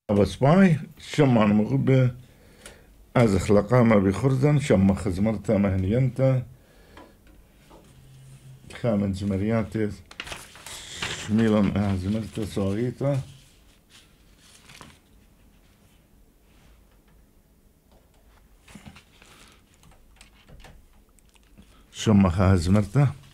بس باي شمان مغبة از خلقا ما بخرزن شما خزمرتا مهنينتا خامن زمرياتي شميلن زمرتا صاغيتا شما خازمرتا